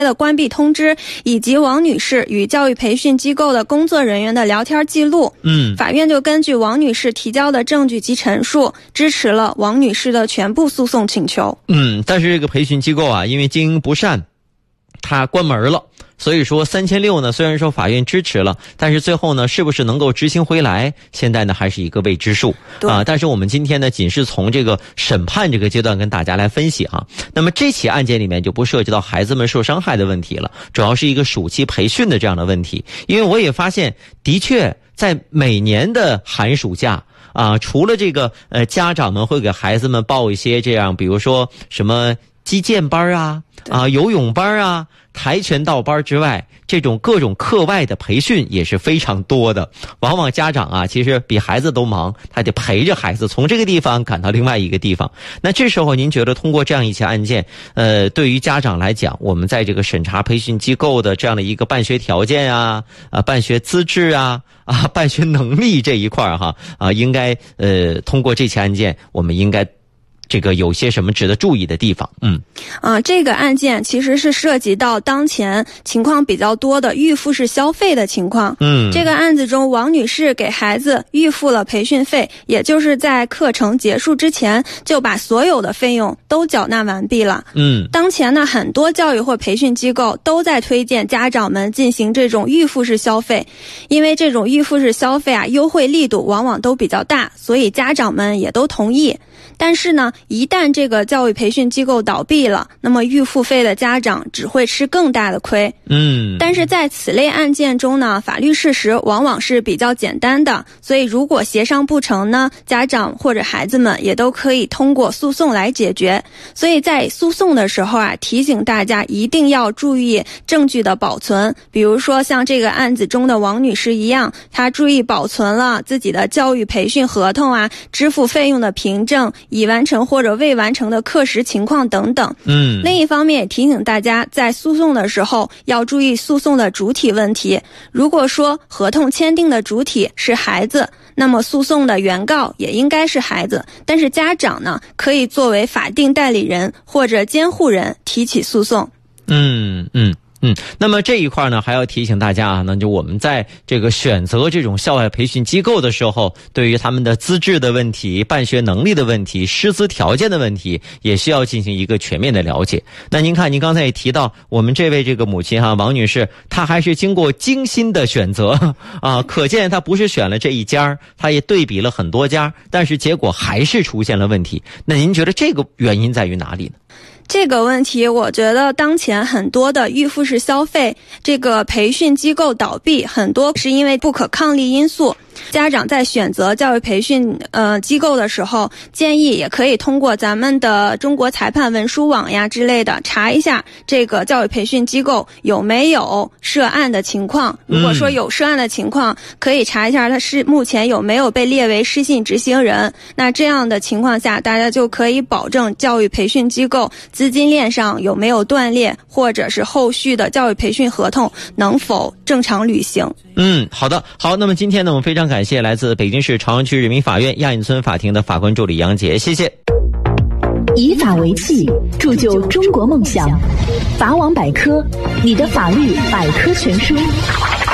的关闭通知，以及王女士与教育培训机构的工作人员的聊天记录。法院就根据王女士提交的证据及陈述，支持了王女士的全部诉讼请求。 但是这个培训机构啊，因为经营不善，它关门了。所以说3600呢，虽然说法院支持了，但是最后呢，是不是能够执行回来，现在呢还是一个未知数啊。但是我们今天呢，仅是从这个审判这个阶段跟大家来分析哈。那么这起案件里面就不涉及到孩子们受伤害的问题了，主要是一个暑期培训的这样的问题。因为我也发现，的确在每年的寒暑假啊，除了这个家长们会给孩子们报一些这样，比如说什么击剑班啊、游泳班啊、跆拳道班之外，这种各种课外的培训也是非常多的。往往家长啊，其实比孩子都忙，他得陪着孩子从这个地方赶到另外一个地方。那这时候您觉得通过这样一起案件，对于家长来讲，我们在这个审查培训机构的这样的一个办学条件啊、办学资质啊、办学能力这一块应该通过这起案件，我们应该这个有些什么值得注意的地方？ 这个案件其实是涉及到当前情况比较多的预付式消费的情况。这个案子中，王女士给孩子预付了培训费，也就是在课程结束之前就把所有的费用都缴纳完毕了。当前呢，很多教育或培训机构都在推荐家长们进行这种预付式消费，因为这种预付式消费优惠力度往往都比较大，所以家长们也都同意。但是呢，一旦这个教育培训机构倒闭了，那么预付费的家长只会吃更大的亏。但是在此类案件中呢，法律事实往往是比较简单的，所以如果协商不成呢，家长或者孩子们也都可以通过诉讼来解决。所以在诉讼的时候提醒大家一定要注意证据的保存。比如说像这个案子中的王女士一样，她注意保存了自己的教育培训合同支付费用的凭证、已完成或者未完成的课时情况等等。另一方面也提醒大家，在诉讼的时候要注意诉讼的主体问题。如果说合同签订的主体是孩子，那么诉讼的原告也应该是孩子，但是家长呢，可以作为法定代理人或者监护人提起诉讼。 那么这一块呢，还要提醒大家那就我们在这个选择这种校外培训机构的时候，对于他们的资质的问题、办学能力的问题、师资条件的问题，也需要进行一个全面的了解。那您看，您刚才也提到，我们这位这个母亲王女士，她还是经过精心的选择可见她不是选了这一家，她也对比了很多家，但是结果还是出现了问题。那您觉得这个原因在于哪里呢？ 这个问题我觉得当前很多的预付式消费，这个培训机构倒闭，很多是因为不可抗力因素。家长在选择教育培训机构的时候，建议也可以通过咱们的中国裁判文书网之类的查一下这个教育培训机构有没有涉案的情况。如果说有涉案的情况，可以查一下他是目前有没有被列为失信执行人。那这样的情况下，大家就可以保证教育培训机构资金链上有没有断裂，或者是后续的教育培训合同能否正常履行。 好的，好，那么今天呢，我们非常感谢来自北京市朝阳区人民法院亚运村法庭的法官助理杨杰，谢谢。 以法为器，铸就中国梦想。法网百科，你的法律百科全书。